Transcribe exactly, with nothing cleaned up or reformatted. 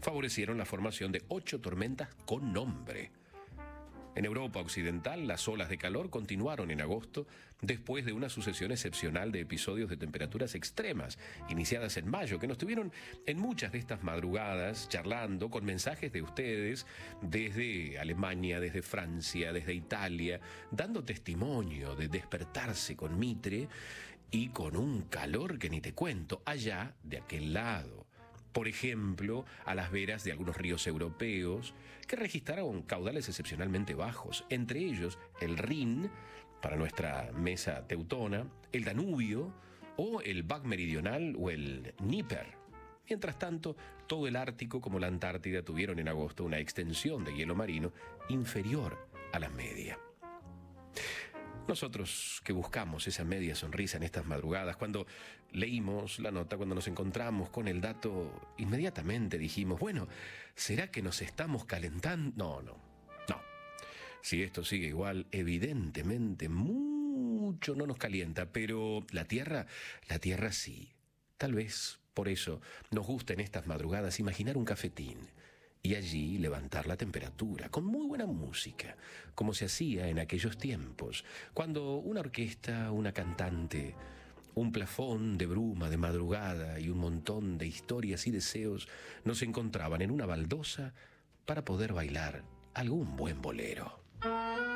favorecieron la formación de ocho tormentas con nombre. En Europa Occidental, las olas de calor continuaron en agosto después de una sucesión excepcional de episodios de temperaturas extremas, iniciadas en mayo, que nos tuvieron en muchas de estas madrugadas charlando con mensajes de ustedes desde Alemania, desde Francia, desde Italia, dando testimonio de despertarse con Mitre y con un calor que ni te cuento, allá de aquel lado. Por ejemplo, a las veras de algunos ríos europeos que registraron caudales excepcionalmente bajos, entre ellos el Rin, para nuestra mesa teutona, el Danubio, o el Bug meridional o el Dnieper. Mientras tanto, todo el Ártico como la Antártida tuvieron en agosto una extensión de hielo marino inferior a la media. Nosotros que buscamos esa media sonrisa en estas madrugadas, cuando leímos la nota, cuando nos encontramos con el dato, inmediatamente dijimos, bueno, ¿será que nos estamos calentando? No, no, no. Si esto sigue igual, evidentemente mucho no nos calienta, pero la Tierra, la Tierra sí. Tal vez por eso nos gusta en estas madrugadas imaginar un cafetín y allí levantar la temperatura, con muy buena música, como se hacía en aquellos tiempos, cuando una orquesta, una cantante, un plafón de bruma de madrugada y un montón de historias y deseos nos encontraban en una baldosa para poder bailar algún buen bolero.